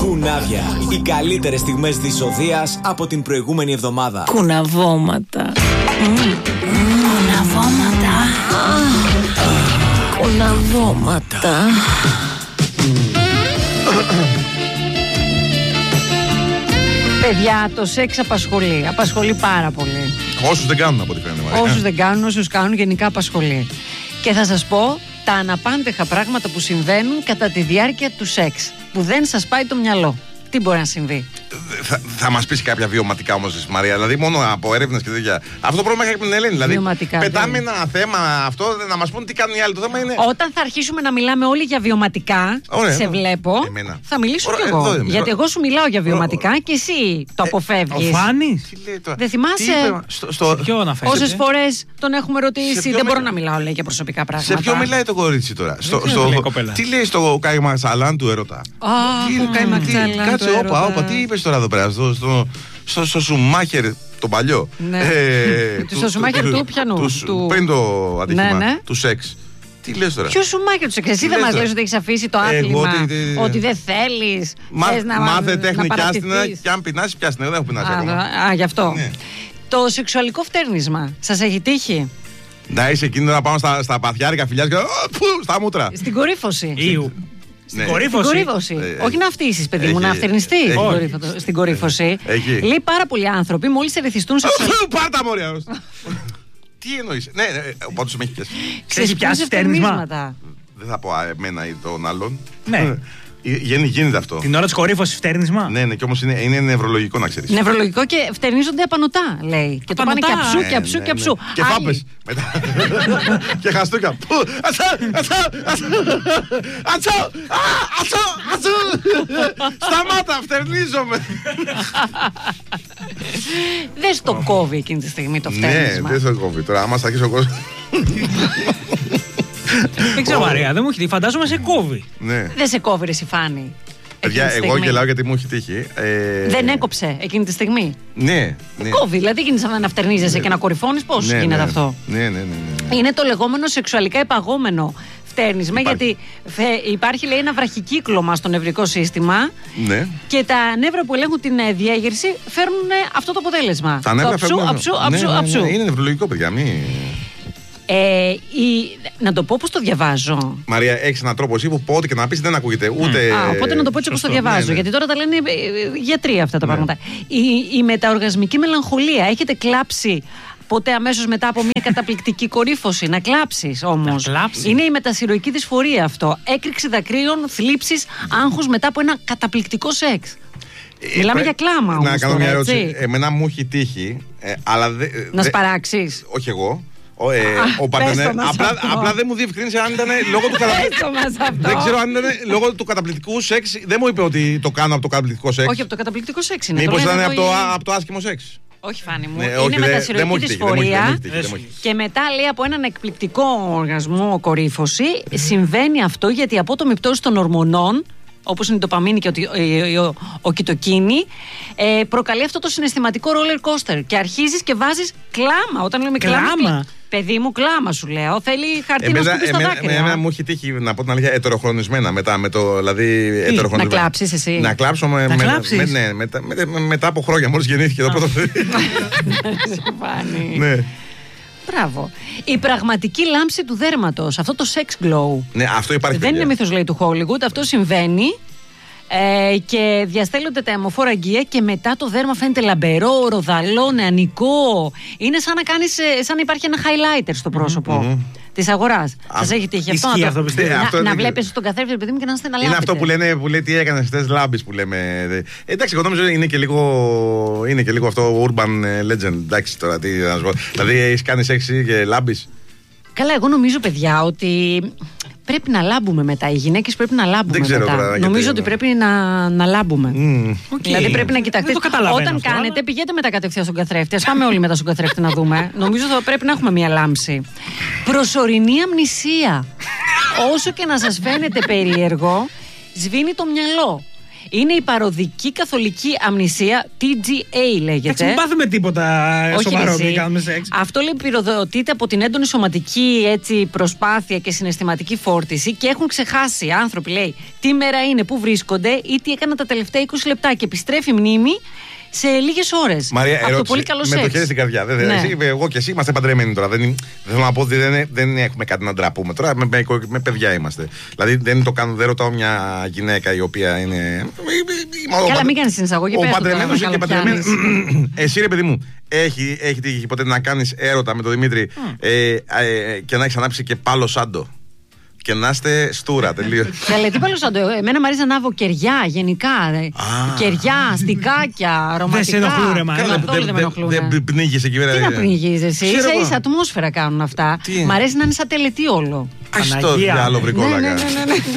Κουνάβια. Οι καλύτερες στιγμές της οδείας από την προηγούμενη εβδομάδα. Κουναβώματα. Κουναβώματα. Κουναβώματα. Παιδιά, το σεξ απασχολεί πάρα πολύ. Όσους δεν κάνουν, από ό,τι φαίνεται. Όσους δεν κάνουν, όσους κάνουν, γενικά απασχολεί. Και θα σας πω τα αναπάντεχα πράγματα που συμβαίνουν κατά τη διάρκεια του σεξ, που δεν σας πάει το μυαλό. Τι μπορεί να συμβεί? Θα μας πεις κάποια βιωματικά όμως, Μαρία. Δηλαδή, μόνο από έρευνες και τέτοια. Αυτό το πρόβλημα έχει από την Ελένη. Δηλαδή, βιωματικά, πετάμε ένα θέμα αυτό, να μας πούν τι κάνουν οι άλλοι. Το θέμα είναι. Όταν θα αρχίσουμε να μιλάμε όλοι για βιωματικά, σε βλέπω, θα μιλήσω κι εγώ. Γιατί εγώ σου μιλάω για βιωματικά και εσύ το αποφεύγεις. Ο Φάνης. Δεν θυμάσαι όσες φορές τον έχουμε ρωτήσει? Δεν μπορώ να μιλάω, λέει, για προσωπικά πράγματα. Σε ποιο μιλάει το κορίτσι τώρα? Τι λέει στο Κάιμα Σαλάν του ερώτα? Κάτσε, όπα, τι είπες τώρα εδώ πέρα? Στο Σουμάχερ το παλιό. Στο Σουμάχερ του πιανού? Πριν το ατύχημα του σεξ. Τι λες τώρα? Ποιο Σουμάχερ του σεξ? Εσύ δεν μας λες ότι έχεις αφήσει το άθλημα? Ότι δεν θέλεις? Μάθε τέχνη κι άστινα. Και αν πεινάσεις, πιάστηνα. Δεν έχω πεινάσει ακόμα. Γι' αυτό. Το σεξουαλικό φτέρνισμα σας έχει τύχει? Να είσαι εκείνο να πάμε στα παθιάρικα φιλιά και στα μούτρα. Στην κορύφωση. Στην κορύφωση. Όχι να φτύσεις, παιδί μου, να φτερνιστείς στην κορύφωση. Λέει πάρα πολλοί άνθρωποι μόλις ερεθιστούν σε Πάρτα μωριά. Τι εννοείς? Ναι, οπότε σου με έχει πιάσει. Ξέρεις πιάσει φτέρνισμα? Δεν θα πω εμένα ή τον άλλον. Ναι. Γίνεται αυτό. Την ώρα της κορύφωσης φτέρνισμα. Ναι, και όμως είναι νευρολογικό, να ξέρεις. Νευρολογικό και φτερνίζονται απανωτά, λέει. Και το πάνε και αψού. Και φάπες. Και χαστούκια. Ατσό. Σταμάτα, φτερνίζομαι. Δεν στο κόβει εκείνη τη στιγμή το φτέρνισμα? Ναι, δεν στο κόβει. Τώρα άμα θα αρχίσει ο κόσμος. Δεν ξέρω, Μαρία, δεν μου έχει τύχει. Φαντάζομαι σε κόβει. Δεν σε κόβει, ρε Φάνη. Παιδιά, εγώ γελάω γιατί μου έχει τύχει. Δεν έκοψε εκείνη τη στιγμή? Ναι. Κόβει, δηλαδή γίνεται να φτερνίζεσαι και να κορυφώνεις. Πώς γίνεται αυτό? Ναι. Είναι το λεγόμενο σεξουαλικά υπαγόμενο φτέρνισμα, γιατί υπάρχει, λέει, ένα βραχικύκλωμα στο νευρικό σύστημα. Ναι. Και τα νεύρα που ελέγχουν την διέγερση φέρνουν αυτό το αποτέλεσμα. Τα νεύρα αψού. Είναι νευρολογικό, παιδιά. Να το πω πώς το διαβάζω. Μαρία, έχεις έναν τρόπο εσύ που πω ό,τι και να πεις δεν ακούγεται ούτε. Οπότε να το πω έτσι όπως το διαβάζω. Γιατί τώρα τα λένε γιατροί αυτά τα πράγματα. Η μεταοργασμική μελαγχολία. Έχετε κλάψει ποτέ αμέσως μετά από μια καταπληκτική κορύφωση? Να κλάψεις όμως. Είναι η μετασυρωική δυσφορία αυτό. Έκρηξη δακρύων, θλίψεις, άγχους μετά από ένα καταπληκτικό σεξ. Μιλάμε για κλάμα όμως. Να κάνω μια ερώτηση. Εμένα μου έχει τύχει. Να σπαράξεις? Όχι εγώ. Ο παρτενέρ. Απλά δεν μου διευκρίνησε αν ήταν λόγω του καταπληκτικού. Δεν ξέρω αν ήταν λόγω του καταπληκτικού σεξ. Δεν μου είπε ότι το κάνω από το καταπληκτικό σεξ. Όχι, από το καταπληκτικό σεξ είναι. Μήπως ήταν από το άσχημο σεξ? Όχι, Φάνη μου. Είναι μετασυρωική δυσφορία. Και μετά, λέει, από έναν εκπληκτικό οργασμό κορύφωση συμβαίνει αυτό, γιατί απότομη πτώση των ορμονών, όπως είναι η ντοπαμίνη και ο κιτοκίνη, προκαλεί αυτό το συναισθηματικό roller coaster. Και αρχίζεις και βάζεις κλάμα. Όταν λέμε κλάμα. Παιδί μου, κλάμα σου λέω. Θέλει χαρτί να σκουπίσει τα δάκρυα. Εμένα μου έχει τύχει, να πω την αλήθεια, ετεροχρονισμένα μετά. Να κλάψεις εσύ? Να κλάψω μετά από χρόνια, μόλις γεννήθηκε το πρώτο παιδί. Ναι. Μπράβο. Η πραγματική λάμψη του δέρματος, αυτό το sex glow. Ναι, αυτό υπάρχει. Δεν είναι μύθος, λέει, του Hollywood. Αυτό συμβαίνει. Και διαστέλλονται τα αιμοφόρα αγγεία και μετά το δέρμα φαίνεται λαμπερό, ροδαλό, νεανικό. Είναι σαν να υπάρχει ένα highlighter στο πρόσωπο της αγοράς. Σας έχει τύχει αυτό? Να βλέπεις τον καθρέφτη, παιδί μου, και να είστε να λάμπετε. Είναι αυτό που λέει τι έκανες χτες, λάμπεις, που λέμε. Εντάξει, εγώ νόμιζα είναι και λίγο αυτό urban legend. Εντάξει, τώρα τι να σου πω. Δηλαδή έχεις κάνει σεξ και λάμπεις? Καλά, εγώ νομίζω, παιδιά, ότι πρέπει να λάμπουμε μετά. Οι γυναίκες πρέπει να λάμπουμε μετά. Νομίζω ότι πρέπει να λάμπουμε. Δηλαδή πρέπει να κοιτάξετε. Όταν κάνετε, πηγαίνετε μετά κατευθείαν στον καθρέφτη. Ας πάμε όλοι μετά στον καθρέφτη να δούμε. Νομίζω ότι πρέπει να έχουμε μία λάμψη. Προσωρινή αμνησία. Όσο και να σας φαίνεται περίεργο, σβήνει το μυαλό. Είναι η παροδική καθολική αμνησία, TGA λέγεται. Έτσι, μην πάθουμε τίποτα σοβαρό και κάνουμε σεξ. Αυτό λέει πυροδοτείται από την έντονη σωματική προσπάθεια και συναισθηματική φόρτιση και έχουν ξεχάσει άνθρωποι, λέει, τι μέρα είναι, πού βρίσκονται ή τι έκαναν τα τελευταία 20 λεπτά και επιστρέφει η μνήμη σε λίγες ώρες. Μαρία, αυτό πολύ καλό σεξ. Με το χέρι στην καρδιά. Εγώ και εσύ είμαστε παντρεμένοι τώρα. Δεν θέλω να πω ότι δεν έχουμε κάτι να ντραπούμε. Τώρα με παιδιά είμαστε. Δηλαδή δεν ρωτάω μια γυναίκα η οποία είναι. Καλά, μην κάνεις συνεισαγωγή. Ο παντρεμένος και παντρεμένη. Εσύ, ρε παιδί μου, έχει τύχει ποτέ να κάνεις έρωτα με τον Δημήτρη και να έχεις ανάψει και πάλο σάντο? Και να είστε στούρα τελείως. Καλέ, τι παλαιοσάντο. Εμένα μου αρέσει να ανάβω κεριά γενικά. Κεριά, αστικάκια, ρομαντικά. Δεν σε ενοχλούν, δεν πνίγεις εκεί πέρα. Τι να πνίγεις εσύ, ίσα ατμόσφαιρα κάνουν αυτά. Μ' αρέσει να είναι σαν τελετή όλο. Αυτό διάλογο βρικόλακα. Τι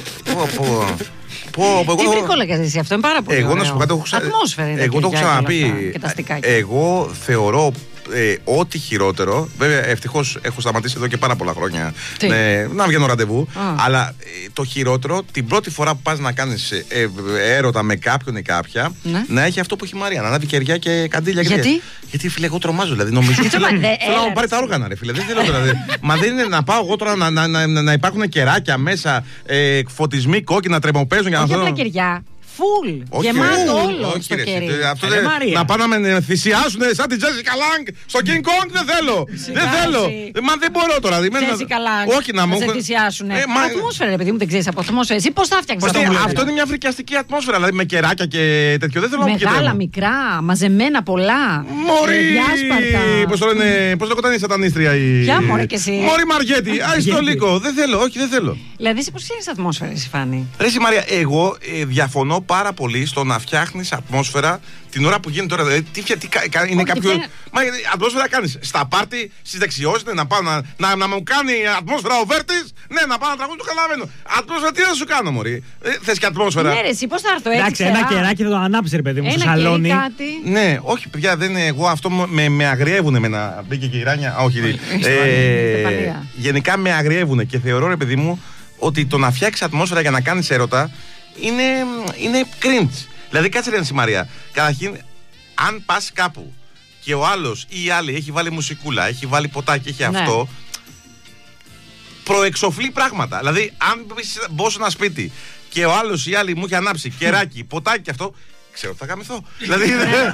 βρικόλακας εσύ, αυτό είναι πάρα πολύ ωραίο. Εγώ να σου πω κάτι, ατμόσφαιρα είναι. Εγώ το έχω ξαναπεί. Εγώ θεωρώ ό,τι χειρότερο. Βέβαια, ευτυχώς έχω σταματήσει εδώ και πάρα πολλά χρόνια να βγαίνω ραντεβού. Αλλά το χειρότερο, την πρώτη φορά που πας να κάνεις έρωτα με κάποιον ή κάποια, να έχει αυτό που έχει η Μαρία. Να ανάβει κεριά και καντήλια. Γιατί φίλε, εγώ τρομάζω. Δηλαδή, νομίζω ότι θέλω να μου πάρει τα όργανα, ρε φίλε. Δεν θέλω τώρα. Μα δεν είναι να πάω εγώ τώρα να υπάρχουν κεράκια μέσα, φωτισμοί κόκκινα, τρεμοπαίζουν για να δω. Όχι απλά κεριά. Φουλ, γεμάτο όλο στο κερί. Να πάνε να με θυσιάσουν σαν την Τζέσικα Λάγκ στο King Kong, δεν θέλω. Δεν θέλω. Μα δεν μπορώ τώρα. Τζέσικα Λάγκ, όχι να σε θυσιάσουν. Ατμόσφαιρα, ρε παιδί μου, δεν ξέρεις από ατμόσφαιρα. Εσύ πώς θα φτιάξεις αυτό? Είναι μια φρικιαστική ατμόσφαιρα, δηλαδή με κεράκια και τέτοιο. Δεν θέλω να πω. Μεγάλα, μικρά, μαζεμένα πολλά. Μωρή! Πώς λέγονταν η σατανίστρια η. Ποια μωρή και εσύ? Μωρή Μαριέτη, αριστολίκο. Δεν θέλω, όχι, δεν θέλω. Δηλαδή, εσύ πώς φτιάχνεις ατμόσφαιρα, εσύ Φάνη? Ρε Μαρία, εγώ διαφωνώ πάρα πολύ στο να φτιάχνεις ατμόσφαιρα την ώρα που γίνεται τώρα. Δηλαδή, είναι κάποιο. Μα ατμόσφαιρα κάνεις στα πάρτι, στις δεξιότητες, να πάω να μου κάνει ατμόσφαιρα ο Βέρτης. Ναι, να πάω να τραγουδήσω, το καταλαβαίνω. Ατμόσφαιρα τι θα σου κάνω, μωρή? Θες και ατμόσφαιρα? Ναι, ρε, εσύ πώς θα έρθω έτσι? Εντάξει, ένα κεράκι θα το ανάψει, ρε παιδί μου, στο σαλόνι. Ναι, όχι, παιδιά, δεν είναι. Εγώ αυτό με αγριεύουνε με να. Μπήκε και η Ράνια. Όχι. Γενικά με αγριεύουνε και θεωρώ, ρε παιδί μου, ότι το να φτιάξει ατμόσφαιρα για να κάνει έρωτα είναι cringe. Δηλαδή, κάτσε ρε Μαρία. Καταρχήν, αν πας κάπου και ο άλλος ή η άλλη έχει βάλει μουσικούλα, έχει βάλει ποτάκι, έχει αυτό, προεξοφλεί πράγματα. Δηλαδή, αν μπω σε ένα σπίτι και ο άλλος ή η άλλη μου έχει ανάψει κεράκι, ποτάκι και αυτό, ξέρω ότι θα γαμηθώ. Δηλαδή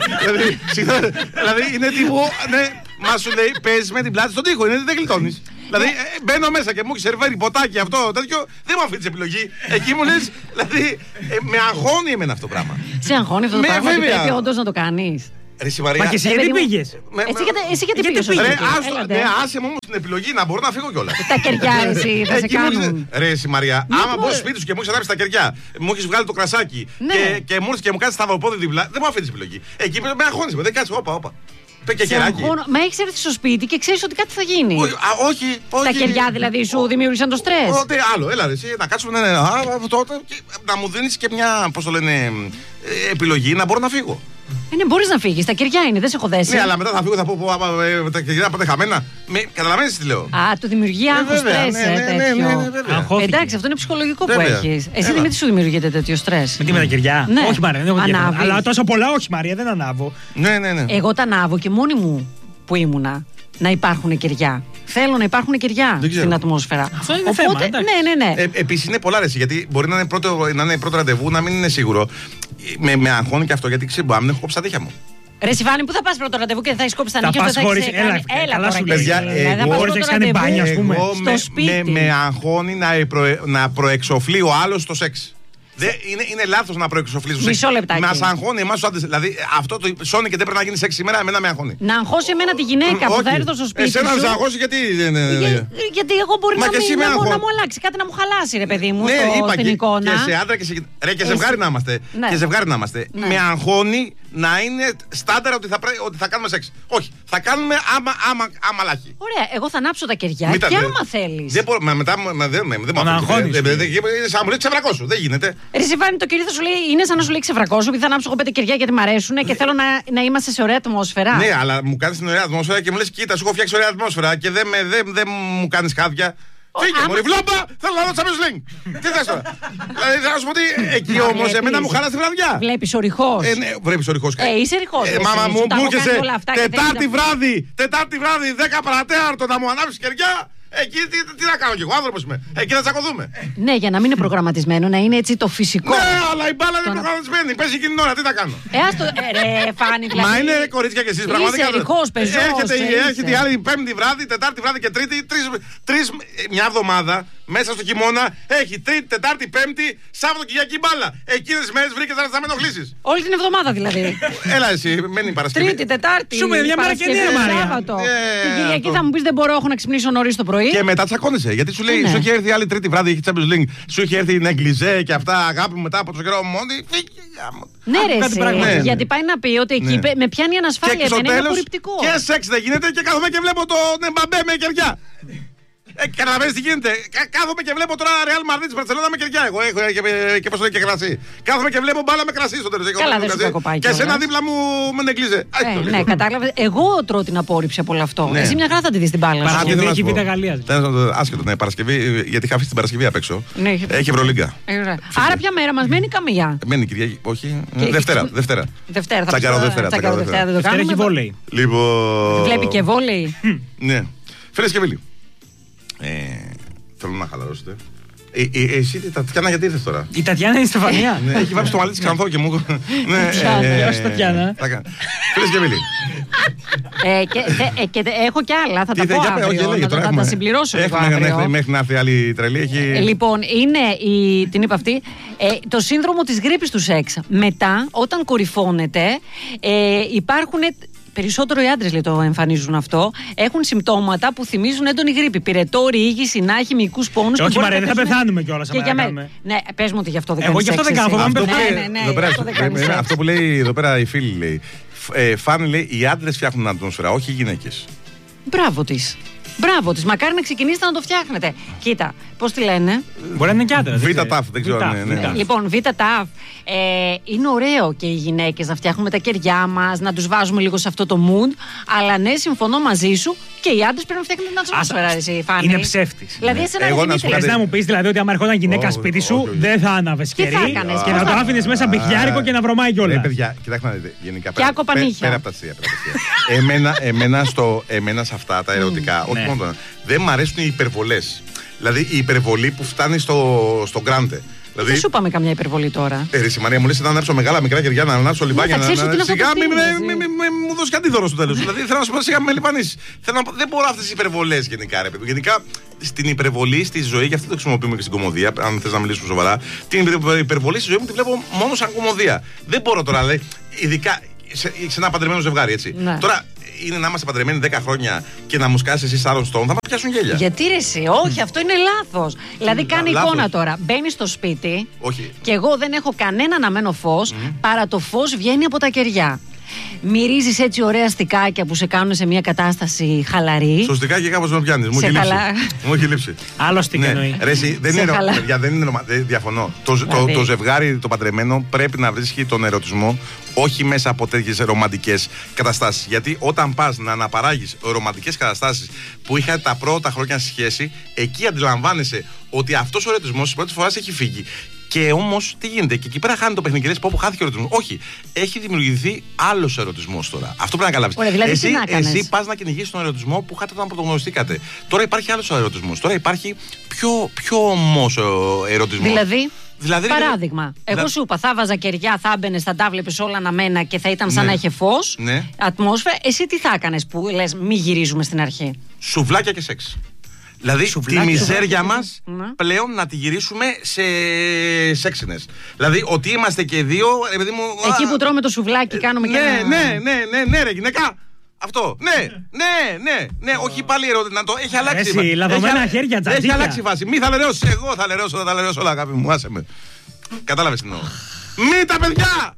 είναι τύπου. Μα σου λέει, παίζεις με την πλάτη στον τοίχο, δεν γλιτώνεις. Δηλαδή μπαίνω μέσα και μου έχει σερβέρει ποτάκι αυτό τέτοιο, δεν μου αφήνεις επιλογή. Εκεί μου λες, δηλαδή με αγχώνει εμένα αυτό το πράγμα. Σε αγχώνει αυτό το πράγμα? Πρέπει όντως να το κάνεις? Μα και εσύ γιατί πήγες? Εσύ γιατί πήγες? Άσε μου όμως την επιλογή να μπορώ να φύγω κιόλας. Τα κεριά εσύ θα σε κάνουν. Ρε εσύ Μαρία, άμα μπω στο σπίτι σου και μου έχεις ανάψει τα κεριά, μου έχεις βγάλει το κρασάκι και μου έρθεις και μου κάνεις σταυροπόδι διπλά, δεν μου αφήνεις επιλογή. Εκεί με αγχώνεις, δεν κάτσεις, όπα. Μα έχεις έρθει στο σπίτι και ξέρεις ότι κάτι θα γίνει. Όχι. Τα κεριά δηλαδή σου δημιούργησαν το στρες? Όχι, άλλο, έλα εσύ, να κάτσουμε να μου δίνεις και μια, πώς το λένε, επιλογή να μπορώ να φύγω. Ναι, μπορείς να φύγεις, τα κεριά είναι, δεν σε έχω δέσει. Ναι, αλλά μετά θα φύγω, θα πω τα κεριά πάτε χαμένα. Καταλαβαίνεις τι λέω? Α, του δημιουργεί άγχος, στρες, τέτοιο. Εντάξει, αυτό είναι ψυχολογικό που έχεις. Εσύ Δημήτρη σου δημιουργείται τέτοιο στρες? Με τα κεριά? Όχι Μαρία, δεν έχω κεριά. Αλλά τόσο πολλά όχι Μαρία, δεν ανάβω. Ναι. Εγώ τα ανάβω και μόνη μου που ήμουνα να υπάρχουν κεριά. Θέλω να υπάρχουν κεριά στην ατμόσφαιρα. Αυτό είναι θέμα. Ναι. Επίσης είναι πολλά αρέσει, γιατί μπορεί να είναι πρώτο ραντεβού, να μην είναι σίγουρο. Με αγχώνει και αυτό, γιατί ξέρω, αν έχω κόψει τα τείχια μου. Ρε Σιβάνη, πού θα πας πρώτο ραντεβού και θα έχεις κόψει τα νύχια σου? Θα πας χωρίς, έλα σου παιδιά, χωρίς να έχεις κάνει μπάνια, ας πούμε. Στο σπίτι. Με αγχώνει να προεξοφλεί ο άλλος το σεξ. Είναι λάθος να προεξοφλείς. Μισό λεπτάκι. Μας αγχώνει εμάς τους άντρες. Δηλαδή αυτό το σώνει και δεν πρέπει να γίνει σεξ σήμερα, εμένα με αγχώνει. Να αγχώσει εμένα τη γυναίκα που θα έρθω στο σπίτι. Εσένα να σε αγχώσει γιατί. Γιατί εγώ μπορεί να μου αλλάξει κάτι, να μου χαλάσει, ρε παιδί μου, στην εικόνα. Και σε άντρα και ζευγάρι να είμαστε. Και ζευγάρι να είμαστε. Με αγχώνει να είναι στάνταρ ότι θα κάνουμε σεξ. Όχι, θα κάνουμε άμα λάχι. Ωραία, εγώ θα ανάψω τα κεριά και άμα θέλεις. Δεν μπορώ, μετά δεν με αγχώνεις. Σαν μου λέει ξεβρακώσου, δεν γίνεται. Ρε Σιβάνη, το κερί θα σου λέει, είναι σαν να σου λέει ξεβρακώσου, επειδή θα ανάψω εγώ 5 κεριά γιατί μ' αρέσουν και θέλω να είμαστε σε ωραία ατμόσφαιρα. Ναι, αλλά μου κάνεις την ωραία ατμόσφαιρα και μου λες, κοίτα, σου έχω φτιάξει ωραία ατμόσφαιρα και δεν μου κάνεις χάδια. Φύγε, μωρή βλόμπα, θέλω να δω Champions League. Τι θες τώρα? Δηλαδή θέλω να σου πω ότι εκεί όμως εμένα μου χαλάς τη βραδιά. Βλέπεις ορυχώς. Ναι, βλέπεις ορυχώς. Είσαι ορυχώς. Μάμα μου, μου έρχεσαι Τετάρτη βράδυ, 10 παρατέταρτο να μου ανάψεις κεριά. Εκεί τι να κάνω κι εγώ, άνθρωπος είμαι. Εκεί να τσακωθούμε. Ναι, για να μην είναι προγραμματισμένο, να είναι έτσι το φυσικό. Ναι, αλλά η μπάλα είναι προγραμματισμένη. Παίζει εκείνη την ώρα, τι θα κάνω. Ρε, Φάνη, δηλαδή. Μα είναι κορίτσια κι εσείς πραγματικά. Είσαι ερυχώς, πεζός. Έρχεται η άλλη Πέμπτη βράδυ, Τετάρτη βράδυ και Τρίτη. Μια εβδομάδα μέσα στο χειμώνα έχει Τρίτη, Τετάρτη, Πέμπτη, Σάββατο και Κυριακή μπάλα. Εκείνες τις μέρες βρήκες να με ενοχλήσεις. Όλη την εβδομάδα δηλαδή. Έλα εσύ, μένει η Παρασκευή. Τρίτη, Τετάρτη. Σου με μια μέρα και μία Σάββατο. Την Κυριακή θα μου πεις δεν μπορώ, έχω να ξυπνήσω νωρίς το πρωί. Και μετά τσακώνεσαι. Γιατί σου λέει, σου είχε έρθει άλλη Τρίτη βράδυ, έχει Champions League, σου είχε έρθει η Νεγκλιζέ και αυτά, αγάπη μου μετά από τόσο καιρό μόνη. Ναι, ρε, γιατί πάει να πει ότι εκεί με πιάνει ανασφάλεια, δεν είναι απορριπτικό. Και σεξ δεν γίνεται και κάθομαι και βλέπω τον Εμπαμπέ με κεριά. Καταλαβαίνεις τι γίνεται. Κάθομαι και βλέπω τώρα Real Madrid Barcelona με κεριά. Εγώ έχω και πώς το λέει και κρασί. Κάθομαι και βλέπω μπάλα με κρασί στο τέλος. Καλά, δεν σου κοπάει. Και εσένα δίπλα μου με νεγκλίζε. Ναι, κατάλαβε. Εγώ τρώω την απόρριψη από όλο αυτό. Εσύ μια χαρά θα τη δεις την μπάλα. Παρασκευή έχει Β' Γαλλίας. Άσχετο, ναι, Παρασκευή, γιατί είχα αφήσει την Παρασκευή απ' έξω. Έχει Ευρωλίγκα. Άρα ποια μέρα μας μένει καμία. Μένει Κυριακή, όχι. Δευτέρα. Τσακαρό Δευτέρα. Δευτέρα έχει βόλεϊ. Βλέπει και βόλεϊ. Ναι. Φίλες και φίλοι. Θέλω να χαλαρώσετε. Εσύ η Τατιάνα γιατί ήρθες τώρα? Η Τατιάνα είναι στη Στεφανία. Έχει βάψει το μαλλί της ξανθό και μου. Όχι Τατιάνα. Φίλες και φίλοι. Και έχω κι άλλα, θα τα πω αύριο, θα τα συμπληρώσω λίγο αύριο. Μέχρι να έρθει άλλη τρελή. Λοιπόν, είναι, την είπα αυτή, το σύνδρομο της γρίπης του σεξ. Μετά, όταν κορυφώνεται, υπάρχουν... Περισσότερο οι άντρες το εμφανίζουν αυτό. Έχουν συμπτώματα που θυμίζουν έντονη γρίπη. Πυρετό, ρίγη, συνάχη, μυϊκούς πόνους. Όχι, Μαρία, δεν θα πεθάνουμε κιόλας. Ναι, πες μου ότι γι' αυτό δεν κάνεις. Εγώ γι' αυτό δεν κάνω. Αυτό που λέει εδώ πέρα η φίλη λέει. Φάνη λέει οι άντρες φτιάχνουν την ατμόσφαιρα, όχι οι γυναίκες. Μπράβο της. Μπράβο της. Μακάρι να ξεκινήσετε να το φτιάχνετε. Κοίτα, πώς τη λένε. Μπορεί να είναι κι άντρα. Β' δεν ξέρω. Λοιπόν, Β' είναι ωραίο και οι γυναίκες να φτιάχνουμε τα κεριά μας, να τους βάζουμε λίγο σε αυτό το mood. Αλλά ναι, συμφωνώ μαζί σου και οι άντρες πρέπει να φτιάχνουν την ατμόσφαιρα, εσύ, Φάνη. Είναι ψεύτης. Δηλαδή, εσένα να μου πεις δηλαδή ότι άμα ερχόταν γυναίκα σπίτι σου, δεν θα άναβες κερί και να το άφηνες μέσα μπιχιάρικο και να βρωμάει κιόλας. Παιδιά, κοιτάξτε να δείτε. Γενικά πέρα από τα αστεία. Εμένα σε αυτά τα ερωτικά, όχι μόνο δεν μ' αρέσουν οι υπερβολές. Δηλαδή η υπερβολή που φτάνει στο γκράντε. Δεν σου είπαμε καμιά υπερβολή τώρα. Εσύ Μαρία μου λες να ανάψω μεγάλα μικρά κεριά, να ανάψω λιβάνια. Σιγά μου δώσει κάτι δώρο στο τέλος. Δηλαδή θέλω να σου πω σιγά με λιπανείς. Δεν μπορώ αυτές τις υπερβολές γενικά, ρε παιδί. Γενικά στην υπερβολή στη ζωή, γι' αυτό το χρησιμοποιούμε και στην κωμωδία. Αν θες να μιλήσουμε σοβαρά, την υπερβολή στη ζωή μου τη βλέπω μόνο σαν κωμωδία. Δεν μπορώ τώρα, λέει, ειδικά σε ένα παντρεμένο ζευγάρι, έτσι. Ναι. Τώρα είναι να είμαστε παντρεμένοι 10 χρόνια και να μου σκάσει εσείς άλλον στόν, θα μας πιάσουν γέλια. Γιατί ρε εσύ, όχι, αυτό είναι λάθος. Δηλαδή κάνει εικόνα τώρα. Μπαίνει στο σπίτι και εγώ δεν έχω κανένα αναμένο φως, παρά το φως βγαίνει από τα κεριά. Μυρίζεις έτσι ωραία στικάκια που σε κάνουν σε μια κατάσταση χαλαρή. Στο στικάκι κάπως με πιάνεις. Μου έχει λείψει. Άλλο στικ εννοεί. Δεν είναι διαφωνώ. Το ζευγάρι, το παντρεμένο, πρέπει να βρίσκει τον ερωτισμό όχι μέσα από τέτοιες ρομαντικές καταστάσεις. Γιατί όταν πας να αναπαράγεις ρομαντικές καταστάσεις που είχατε τα πρώτα χρόνια σχέση, εκεί αντιλαμβάνεσαι ότι αυτός ο ερωτισμός της πρώτης φοράς έχει φύγει. Και όμως τι γίνεται, και εκεί πέρα χάνει το παιχνίδι και λες πω χάθηκε ο ερωτισμός. Όχι, έχει δημιουργηθεί άλλος ερωτισμός τώρα. Αυτό πρέπει να καταλάβεις. Δηλαδή εσύ πας να κυνηγήσεις τον ερωτισμό που είχατε όταν πρωτογνωριστήκατε. Τώρα υπάρχει άλλος ερωτισμός. Τώρα υπάρχει πιο ομός ερωτισμός. Δηλαδή, παράδειγμα, εγώ σου είπα, θα βάζα κεριά, θα έμπαινε, θα τα βλέπεις όλα αναμένα και θα ήταν σαν να είχε φως, ατμόσφαιρα. Εσύ τι θα έκανες που λες μη γυρίζουμε στην αρχή? Σουβλάκια και σεξ. Δηλαδή τη μιζέρια μας πλέον να τη γυρίσουμε σε σεξινες. Δηλαδή ότι είμαστε και δύο. Εκεί που τρώμε το σουβλάκι κάνουμε και ναι, ρε γυναίκα. Αυτό. Ναι, όχι πάλι ερώτηση. Να το έχει αλλάξει. Εσύ, λαδωμένα χέρια, τζατζίκια. Έχει αλλάξει η φάση. Μη θα λερώσεις. Εγώ θα λερώσω όλα, αγάπη μου. Άσε με. Κατάλαβες τι εννοώ. Μη τα παιδιά!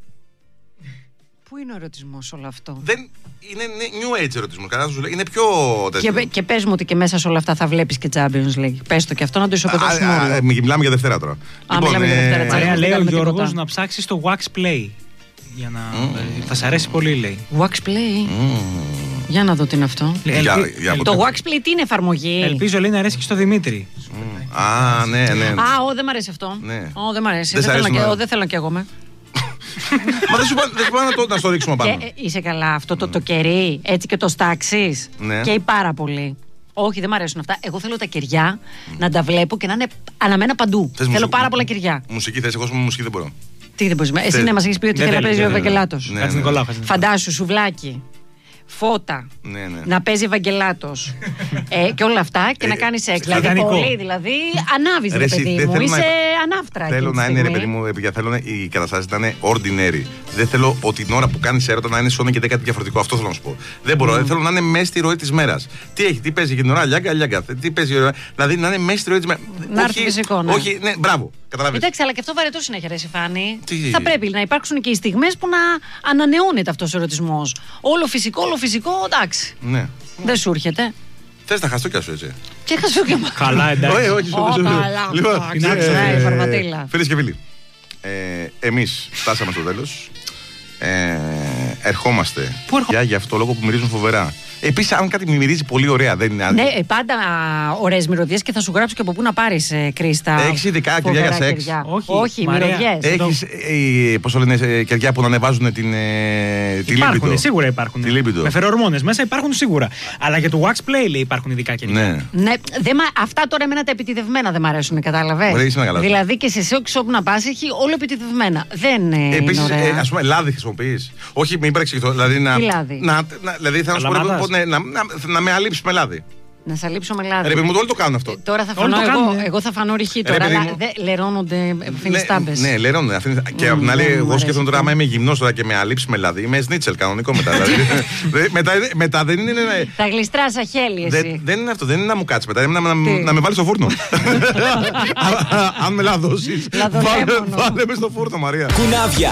Πού είναι ο ερωτισμός όλο αυτό? Δεν είναι new age ερωτισμός. Είναι πιο. Και πες μου ότι και μέσα σε όλα αυτά θα βλέπεις και Champions League. Πες το και αυτό να το ισοπεδώσουμε όλο. Μιλάμε για Δευτέρα τώρα. Μιλάμε για Δευτέρα. Μαρία, λέει ο Γιώργος να ψάξεις το Wax Play. Για να. Θα σ' αρέσει πολύ, λέει. Wax Play. Για να δω τι είναι αυτό. Το Waxplay τι είναι εφαρμογή? Ελπίζω λέει να αρέσει και στο Δημήτρη. Α, ναι. Δεν μ' αρέσει αυτό. Δεν μ' αρέσει. Δεν θέλω κι εγώ με. Μα δεν σου πάω να στο ρίξουμε πάνω. Είσαι καλά, αυτό το κερί, έτσι και το στάξεις. Καίει πάρα πολύ. Όχι, δεν μ' αρέσουν αυτά. Εγώ θέλω τα κεριά να τα βλέπω και να είναι αναμένα παντού. Θέλω πάρα πολλά κεριά. Μουσική θες, εγώ με μουσική δεν μπορώ. Τι δεν μπορείς? Εσύ ναι, μας έχεις πει ότι θέλει να παίζει ο Ευαγγελάτος. Φαντάσου, σουβλάκι. Φώτα. Να παίζει Ευαγγελάτος. Και όλα αυτά και να κάνει σεξ. Δηλαδή, πολύ δηλαδή. Ανάβεις, ρε παιδί μου. Είσαι ανάφτρα. Θέλω να είναι, ρε παιδί μου, επειδή θέλω οι καταστάσεις να είναι ordinary. Δεν θέλω ότι την ώρα που κάνεις έρωτα να είναι σώνει και κάτι διαφορετικό. Αυτό θέλω να σου πω. Δεν μπορώ. Δεν θέλω να είναι μέσα στη ροή της μέρας. Τι παίζει για την ώρα, λιάγκα. Τι παίζει, δηλαδή να είναι μέσα στη ροή της μέρας. Να έρθει φυσικό. Όχι, ναι, μπράβο. Εντάξει, αλλά και αυτό βαρετό συνέχεια, ρε Φάνη. Θα πρέπει να υπάρξουν και οι στιγμές που να ανανεώνεται αυτός ο ερωτισμός. Όλο φυσικό, εντάξει. Ναι. Δεν σου έρχεται. Θες τα χαστούκια σου, έτσι? Και χαστούκια μου. Καλά, εντάξει. Όχι, καλά. Λοιπόν, Φαρματίλα. φίλες και φίλοι, εμείς φτάσαμε στο τέλος. Ερχόμαστε για αυτό το λόγο που μυρίζουν φοβερά. Επίσης, αν κάτι μυρίζει πολύ ωραία, δεν είναι άδικο. Ναι, πάντα ωραίες μυρωδιές και θα σου γράψω και από πού να πάρεις, Κρίστα. Έχεις ειδικά κεριά για σεξ? Όχι, μυρωδιές. Έχεις, πώς το λένε, κεριά που να ανεβάζουν τη λίμπιντο? Υπάρχουν, σίγουρα υπάρχουν. Με φερορμόνες μέσα υπάρχουν σίγουρα. Αλλά για το Waxplay λέει υπάρχουν ειδικά κεριά. Ναι, αυτά τώρα εμένα τα επιτηδευμένα δεν μ' αρέσουν, κατάλαβες. Δηλαδή και σε σεξ όπου να πας έχει όλο επιτηδευμένα. Δεν είναι. Επίσης, ας πούμε, λάδι χρησιμοποιείς? Όχι, μην παρεξηγηθώ. Δηλαδή, δηλαδή θα σου πω. Να με αλείψει με λάδι. Να σε αλείψω με λάδι. Ρε, μου το όλοι το κάνουν αυτό. Τώρα θα φανώ εγώ θα φανώ ρηχή τώρα. Αλλά λερώνονται φινιστάμπες. Ναι, λερώνονται. Και απ' την άλλη, εγώ σκέφτομαι τώρα, άμα είμαι γυμνός τώρα και με αλείψει με λάδι, είμαι σνίτσελ κανονικό μετά. Μετά δεν είναι. Θα γλιστράς αχέλη εσύ. Δεν είναι αυτό, δεν είναι να μου κάτσει μετά, είναι να με βάλει στο φούρνο. Αν με λαδώσεις, βάλε με στο φούρνο, Μαρία. Κουνάβια,